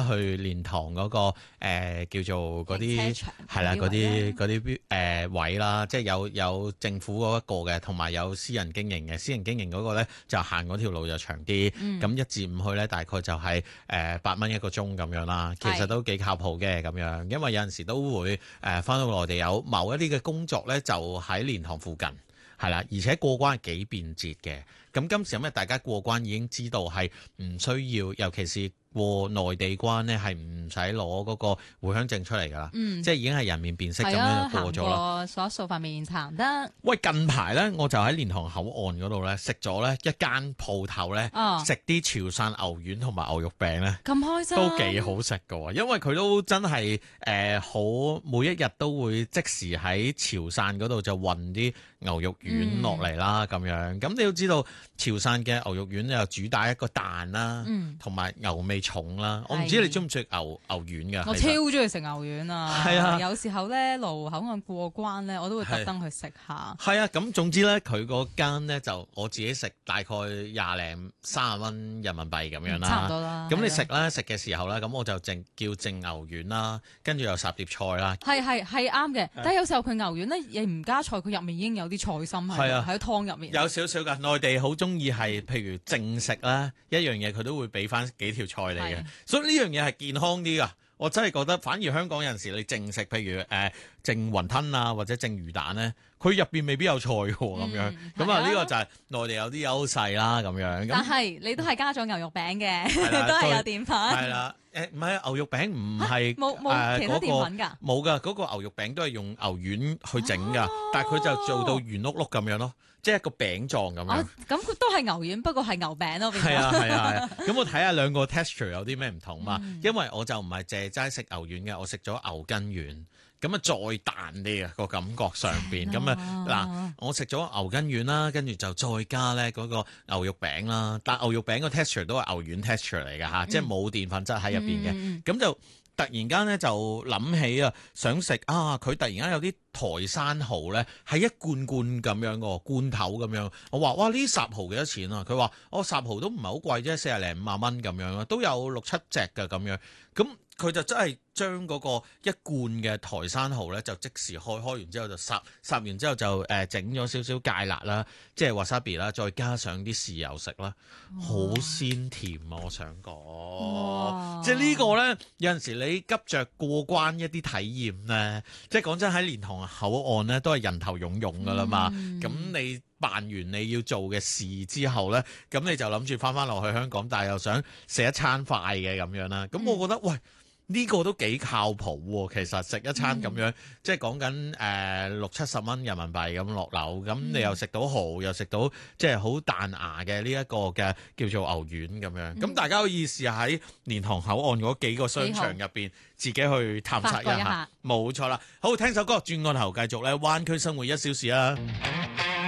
去蓮塘嗰、個、叫做嗰啲係啦，嗰啲位啦，即係有政府嗰一個嘅，同埋有私人經營嘅。私人經營嗰個咧就行嗰條路就長啲，咁、1至5去咧大概就係8蚊一個鐘咁樣啦。其實都幾靠譜嘅咁樣，因為有陣時都會翻到內地有某一啲嘅工作咧，就喺蓮塘附近。係啦，而且過關係幾便捷嘅。咁今時今日大家過關已經知道係唔需要，尤其是過內地關呢，係唔使攞嗰個回鄉證出嚟㗎啦。即係已經係人面辨識咁樣就過咗啦。 掃一掃塊面查唔得。 喂，近排咧我就喺蓮塘口岸嗰度咧食咗咧一間鋪頭咧，食啲潮汕牛丸同埋牛肉餅咧， 咁開心都幾好食㗎喎。因為佢都真係好每一日都會即時喺潮汕嗰度就運啲牛肉丸落嚟啦咁樣。咁你要知道潮汕嘅牛肉丸又主打一個蛋啦，同埋牛味重啦。我唔知你中唔中意牛丸㗎？ 我超中意食牛丸啊！ 係啊， 有時候咧路口岸過關咧，我都會特登去食下。 係啊，咁總之咧，佢嗰間咧就我自己食大概20零30蚊人民幣咁樣啦。 差唔多啦。 咁你食嘅時候咧，咁我就叫淨牛丸啦，跟住又霎碟菜啦。 係啱嘅，但係有時候佢牛丸咧，你唔加菜，佢入面已經有啲菜心喺湯入面。 有少少㗎，內地好中意係譬如淨食啦，一樣嘢佢都會俾翻幾條菜嚟嘅，所以呢樣嘢係健康啲㗎。我真係覺得，反而香港有陣時你淨食，譬如淨雲吞啊，或者淨魚蛋咧，佢入邊未必有菜喎咁樣。咁啊，呢個就係內地有啲優勢啦咁樣。 但係你都係加咗牛肉餅嘅，都係有澱粉。係啦，唔係牛肉餅唔係冇其他澱粉㗎， 冇㗎。嗰個牛肉餅都係用牛丸去整㗎，但係佢就做到圓碌碌咁樣咯，即係一個餅狀咁樣。 咁佢都係牛丸，不過係牛餅咯。 係啊。咁我睇下兩個 texture 有啲咩唔同嘛。因為我就唔係齋食牛丸嘅，我食咗牛筋丸。咁啊，再彈啲啊個感覺上邊，咁啊嗱，我食咗牛筋丸啦，跟住就再加咧嗰個牛肉餅啦，但牛肉餅個 texture 都係牛丸 texture 嚟㗎嚇，即係冇澱粉質喺入邊嘅，咁就突然間咧就諗起啊，想食啊，佢突然間有啲台山蠔咧係一罐罐咁樣個罐頭咁樣，我話哇呢霎蠔幾多錢啊？佢話我霎蠔都唔係好貴啫，40零50蚊咁樣咯，都有6、7隻㗎咁樣，咁佢就真係將嗰個一罐嘅台山蠔咧就即時開完之後就霎完之後就整咗少少芥辣啦，即係 wasabi 啦，再加上啲豉油食啦，好鮮甜啊！我想講，即係呢個咧有陣時你急着過關一啲體驗咧，即係講真喺蓮塘口岸咧都係人頭湧湧噶啦嘛，咁你辦完你要做嘅事之後咧，咁你就諗住翻落去香港，但係又想食一餐快嘅咁樣啦，咁我覺得喂。呢個都幾靠譜喎，其實食一餐咁樣，即係講緊60、70蚊人民幣咁落樓，咁你又食到蠔，又食到即係好彈牙嘅呢一個嘅叫做牛丸咁樣，咁大家可以試下喺蓮塘口岸嗰幾個商場入邊自己去探索一下，冇錯啦。好，聽首歌轉個頭繼續咧，灣區生活1小時啊！